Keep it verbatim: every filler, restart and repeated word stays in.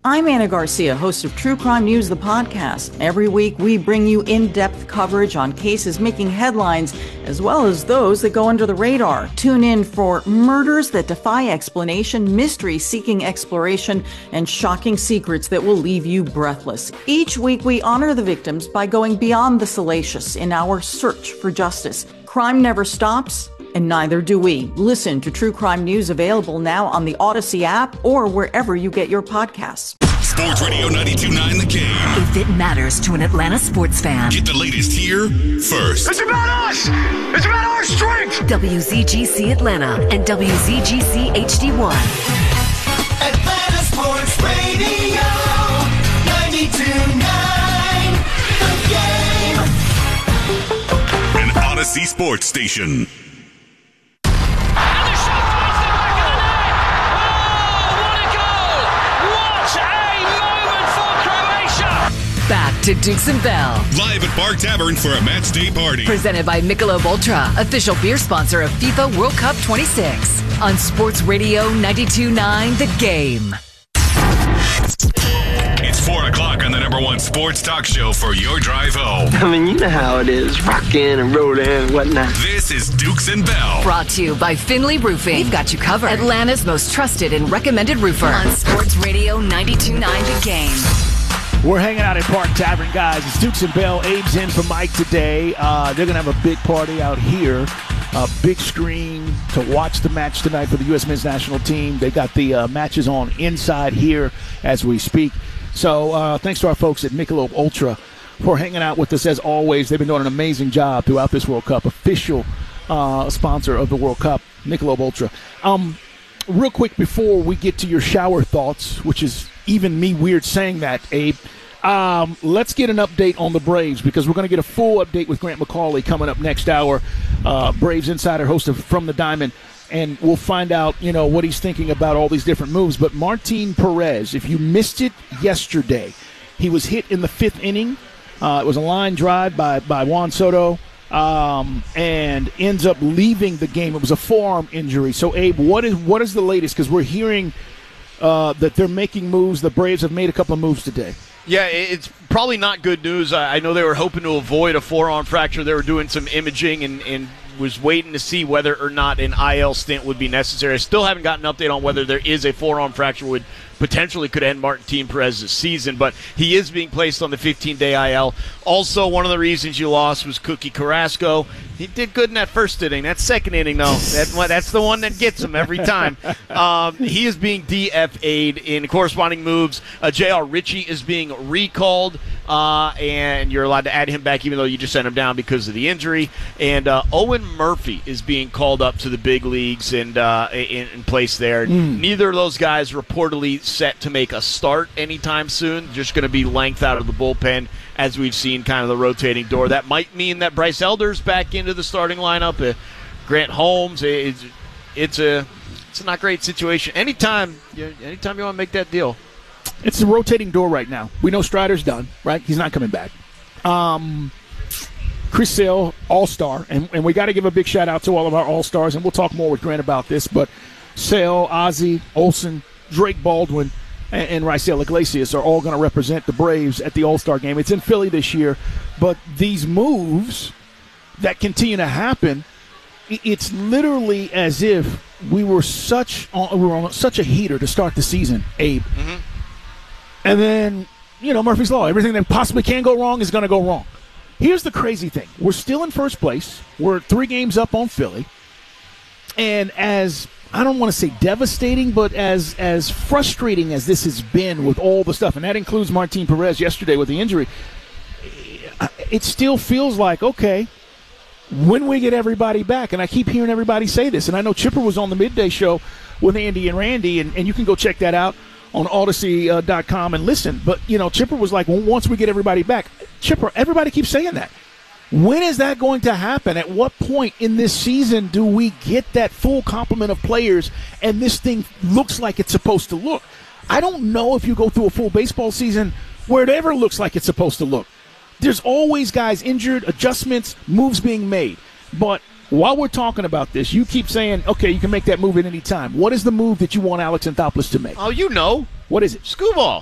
I'm Anna Garcia, host of True Crime News, the podcast. Every week, we bring you in-depth coverage on cases making headlines, as well as those that go under the radar. Tune in for murders that defy explanation, mysteries seeking exploration, and shocking secrets that will leave you breathless. Each week, we honor the victims by going beyond the salacious in our search for justice. Crime never stops, and neither do we. Listen to True Crime News, available now on the Odyssey app or wherever you get your podcasts. Sports Radio ninety-two point nine The Game. If it matters to an Atlanta sports fan. Get the latest here first. It's about us! It's about our strength! W Z G C Atlanta and W Z G C H D one. Atlanta Sports Radio ninety-two point nine The Game. An Odyssey Sports Station. Back to Dukes and Bell. Live at Bar Tavern for a match day party. Presented by Michelob Ultra, official beer sponsor of FIFA World Cup twenty-six. On Sports Radio ninety-two point nine The Game. It's four o'clock on the number one sports talk show for your drive home. I mean, you know how it is. Rockin' and rollin' and whatnot. This is Dukes and Bell. Brought to you by Finley Roofing. We've got you covered. Atlanta's most trusted and recommended roofer. On Sports Radio ninety-two point nine The Game. We're hanging out at Park Tavern, guys. It's Dukes and Bell. Abe's in for Mike today. Uh, they're going to have a big party out here. A big screen to watch the match tonight for the U S men's national team. They got the uh, matches on inside here as we speak. So uh, thanks to our folks at Michelob Ultra for hanging out with us as always. They've been doing an amazing job throughout this World Cup. Official uh, sponsor of the World Cup, Michelob Ultra. Um, real quick before we get to your shower thoughts, which is even me weird saying that, Abe, um, let's get an update on the Braves, because we're going to get a full update with Grant McCauley coming up next hour, uh, Braves Insider, host of From the Diamond, and we'll find out, you know, what he's thinking about all these different moves. But Martin Perez, if you missed it yesterday, he was hit in the fifth inning. Uh, it was a line drive by, by Juan Soto, um, and ends up leaving the game. It was a forearm injury. So, Abe, what is what is the latest? Because we're hearing Uh, that they're making moves. The Braves have made a couple of moves today. Yeah, it's probably not good news. I know they were hoping to avoid a forearm fracture. They were doing some imaging and, and was waiting to see whether or not an I L stint would be necessary. I still haven't gotten an update on whether there is a forearm fracture would potentially could end Martin Perez's season, but he is being placed on the fifteen-day I L. Also, one of the reasons you lost was Cookie Carrasco. He did good in that first inning. That second inning, though, that, that's the one that gets him every time. Um, he is being D F A'd in corresponding moves. Uh, J R. Ritchie is being recalled, uh, and you're allowed to add him back even though you just sent him down because of the injury. And uh, Owen Murphy is being called up to the big leagues and uh, in, in place there. Mm. Neither of those guys reportedly set to make a start anytime soon. Just going to be length out of the bullpen, as we've seen kind of the rotating door. That might mean that Bryce Elder's back into the starting lineup. Uh, Grant Holmes, it's, it's a it's a not great situation. Anytime, anytime you want to make that deal. It's a rotating door right now. We know Strider's done, right? He's not coming back. Um, Chris Sale, all-star, and, and we got to give a big shout-out to all of our all-stars, and we'll talk more with Grant about this, but Sale, Ozzie, Olsen, Drake Baldwin, and, and Raisel Iglesias are all going to represent the Braves at the All-Star game. It's in Philly this year, but these moves that continue to happen, it's literally as if we were such on, we were on such a heater to start the season, Abe. Mm-hmm. And then, you know, Murphy's Law, everything that possibly can go wrong is going to go wrong. Here's the crazy thing. We're still in first place. We're three games up on Philly. And as, I don't want to say devastating, but as as frustrating as this has been with all the stuff, and that includes Martin Perez yesterday with the injury, it still feels like, okay, when we get everybody back, and I keep hearing everybody say this, and I know Chipper was on the midday show with Andy and Randy, and, and you can go check that out on Odyssey dot com and listen. But, you know, Chipper was like, well, once we get everybody back, Chipper, everybody keeps saying that. When is that going to happen? At what point in this season do we get that full complement of players and this thing looks like it's supposed to look? I don't know if you go through a full baseball season where it ever looks like it's supposed to look. There's always guys injured, adjustments, moves being made. But while we're talking about this, you keep saying, okay, you can make that move at any time. What is the move that you want Alex Anthopoulos to make? Oh, you know. What is it? Skubal.